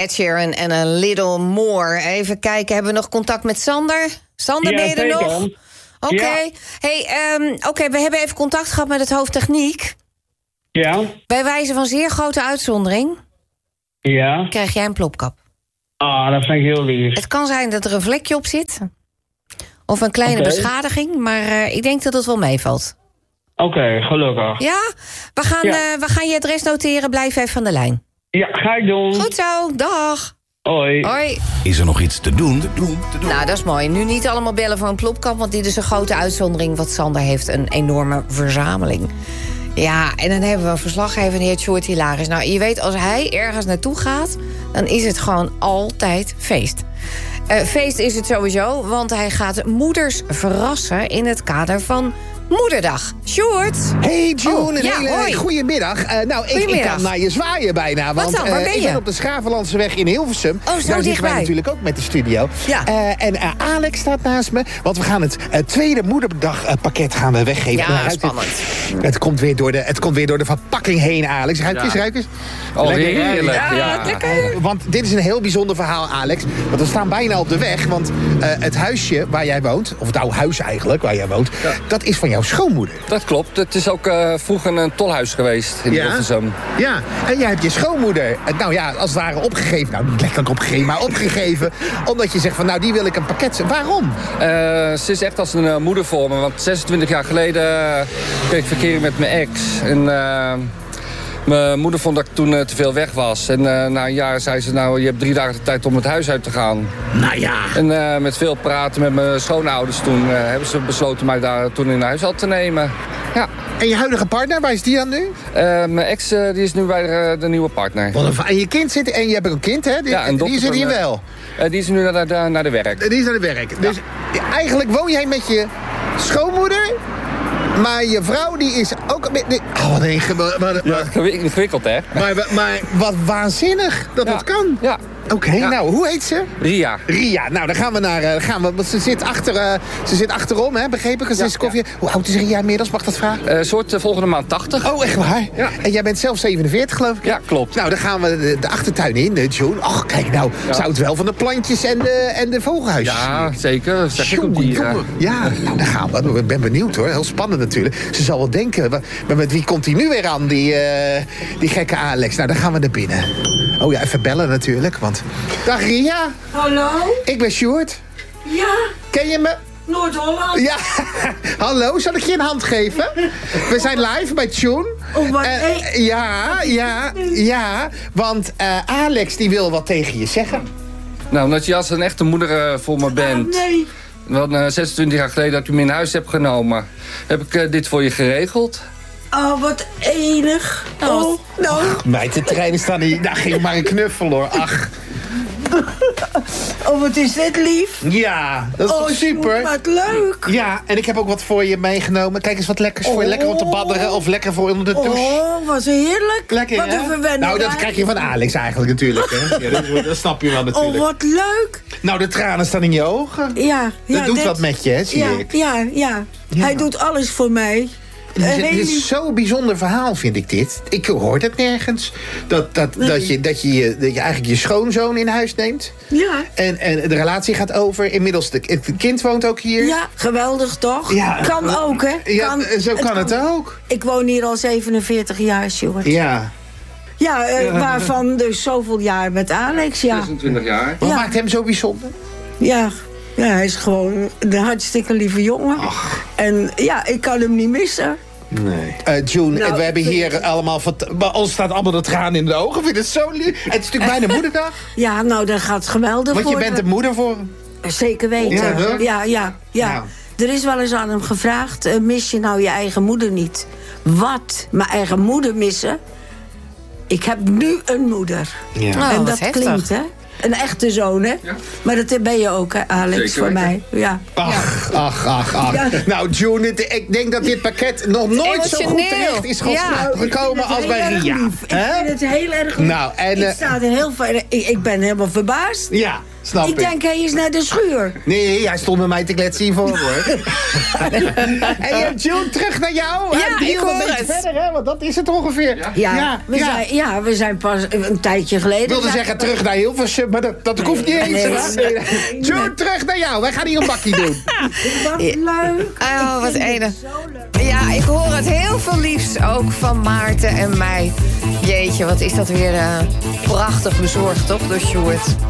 Ed Sheeran en A Little More. Even kijken, hebben we nog contact met Sander? Sander, ben je er nog? Oké. Ja. Hey, we hebben even contact gehad met het hoofdtechniek. Ja. Bij wijze van zeer grote uitzondering Ja. krijg jij een plopkap. Ah, dat vind ik heel lief. Het kan zijn dat er een vlekje op zit. Of een kleine beschadiging, maar ik denk dat het wel meevalt. Oké, gelukkig. Ja? We gaan je adres noteren, blijf even aan de lijn. Ja, ga ik doen. Goed zo, dag. Hoi. Hoi. Is er nog iets te doen? Nou, dat is mooi. Nu niet allemaal bellen voor een plopkap, want dit is een grote uitzondering. Want Sander heeft een enorme verzameling. Ja, en dan hebben we een verslaggever, de heer Sjoerd Hilaris. Nou, je weet, als hij ergens naartoe gaat, dan is het gewoon altijd feest. Feest is het sowieso, want hij gaat moeders verrassen in het kader van Moederdag. Sjoerd. Hey June, een hele hoi. goedemiddag. Ik kan naar je zwaaien bijna. Wat dan? Waar ben je? Ik ben op de Schavenlandseweg in Hilversum. Zo Daar zitten dichtbij. wij natuurlijk ook met de studio. Ja. En Alex staat naast me. Want we gaan het tweede moederdagpakket gaan we weggeven. Ja, spannend. Het komt weer door de verpakking heen, Alex. Ruik eens. Oh, Lekker, heerlijk. Ja, lekker. Want dit is een heel bijzonder verhaal, Alex. Want we staan bijna op de weg. Want het huisje waar jij woont, of het oude huis eigenlijk waar jij woont, dat is van jouw schoonmoeder. Dat klopt. Het is ook vroeger een tolhuis geweest in Hilversum. Ja, en jij hebt je schoonmoeder, als het ware opgegeven. Nou, niet letterlijk opgegeven, maar opgegeven. Omdat je zegt van, nou, die wil ik een pakket. Waarom? Ze is echt als een moeder voor me. Want 26 jaar geleden kreeg ik verkering met mijn ex. En mijn moeder vond dat ik toen te veel weg was. En na een jaar zei ze, nou, je hebt 3 dagen de tijd om het huis uit te gaan. Nou ja. En met veel praten met mijn schoonouders toen hebben ze besloten mij daar toen in huis al te nemen. Ja. En je huidige partner, waar is die dan nu? Mijn ex die is nu bij de nieuwe partner. En je kind zit, en je hebt ook een kind, hè? Die zit hier wel. Die is nu naar de werk. Die is naar de werk. Dus eigenlijk woon jij met je schoonmoeder, maar je vrouw die is ook... Ingewikkeld, hè? Maar wat waanzinnig dat dat kan. Ja. Oké, nou, hoe heet ze? Ria. Ria. Nou, dan gaan we want ze zit achterom, hè, begreep ik? Ze is koffie. Hoe oud is Ria inmiddels, mag dat vragen? Soort volgende maand 80. Oh, echt waar? Ja. En jij bent zelf 47, geloof ik? Ja, klopt. Nou, dan gaan we de achtertuin in, John. Ach, kijk nou, zou het wel van de plantjes en de vogelhuisjes. Ja, zeker. Zeg ik ook dieren. Ja, nou, dan gaan we. Ik ben benieuwd, hoor. Heel spannend natuurlijk. Ze zal wel denken, maar met wie komt hij nu weer aan, die gekke Alex? Nou, dan gaan we naar binnen. Oh ja, even bellen natuurlijk, want... Dag Ria. Hallo? Ik ben Sjoerd. Ja, Ken je me? Noord-Holland. Ja. Hallo, zal ik je een hand geven? We zijn live bij Tjoen. Oh, wat ja, want Alex die wil wat tegen je zeggen. Nou, omdat je als een echte moeder voor me bent. Nee. Want 26 jaar geleden dat u me in huis hebt genomen, heb ik dit voor je geregeld. Oh, wat enig. Oh, nou. Meid, de treinen staan hier. Nou, geef maar een knuffel, hoor. Ach. Oh, wat is dit lief. Ja, dat is toch super? Wat leuk. Ja, en ik heb ook wat voor je meegenomen. Kijk eens wat lekkers voor je. Lekker om te badderen of lekker voor onder de douche. Oh, wat heerlijk. Lekker, wat hè? een verwenning. Nou, dat krijg je van Alex eigenlijk natuurlijk, hè? Ja, dat snap je wel natuurlijk. Oh, wat leuk. Nou, de tranen staan in je ogen. Ja. Dat doet wat met je, hè, zie ik. Ja. Hij doet alles voor mij. Dit is zo'n bijzonder verhaal, vind ik dit. Ik hoor het nergens. Dat je eigenlijk je schoonzoon in huis neemt. Ja. En de relatie gaat over. Inmiddels, het kind woont ook hier. Ja, geweldig toch? Ja. Kan ook, hè? Ja, zo kan het ook. Ik woon hier al 47 jaar, Sjoerd. Ja. Ja, waarvan dus zoveel jaar met Alex, ja. 26 jaar. Wat maakt hem zo bijzonder? Ja, hij is gewoon een hartstikke lieve jongen. Ach. En ja, ik kan hem niet missen. Nee. June, Nou, we hebben hier allemaal... Bij ons staat allemaal de tranen in de ogen. Ik vind het zo lief. Het is natuurlijk bijna moederdag. Ja, nou, dat gaat geweldig Want je worden. bent de moeder voor hem. Zeker weten. Ja, Ja. Nou. Er is wel eens aan hem gevraagd... mis je nou je eigen moeder niet? Wat? Mijn eigen moeder missen? Ik heb nu een moeder. Ja. Oh, en wat dat heftig. klinkt, hè? Een echte zoon, hè? Ja. Maar dat ben je ook, hè, Alex, Zeker voor weten. mij. Ja. Ach. Ja. Nou, June, ik denk dat dit pakket nog nooit zo goed Emotioneel. terecht is Ja. gekomen als bij Ria. Ik vind het heel erg lief. Nou, en, ik sta er heel ver. Ik ben helemaal verbaasd. Ja. Snap Ik denk, hij is naar de schuur. Nee, hij stond met mij te kletsen hiervoor, hoor. Hey, June, terug naar jou. Ja, ik hoor een beetje het. verder, hè, want dat is het ongeveer. We zijn pas een tijdje geleden... Ik wilde zeggen terug naar Hilversum, maar dat hoeft niet eens. nee. June, terug naar jou. Wij gaan hier een bakkie doen. Wat leuk. Oh, wat enig. Ja, ik hoor het heel veel liefs ook van Maarten en mij. Jeetje, wat is dat weer prachtig bezorgd, toch, door Sjoerd.